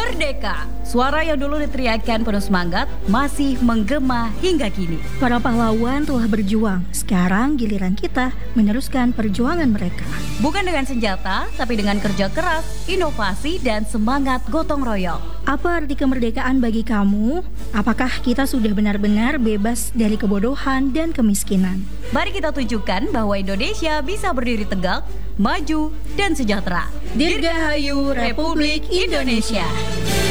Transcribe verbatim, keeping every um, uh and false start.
Merdeka! Suara yang dulu diteriakkan penuh semangat masih menggema hingga kini. Para pahlawan telah berjuang, sekarang giliran kita meneruskan perjuangan mereka. Bukan dengan senjata, tapi dengan kerja keras, inovasi, dan semangat gotong royong. Apa arti kemerdekaan bagi kamu? Apakah kita sudah benar-benar bebas dari kebodohan dan kemiskinan? Mari kita tunjukkan bahwa Indonesia bisa berdiri tegak, maju, dan sejahtera. Dirgahayu Republik Indonesia.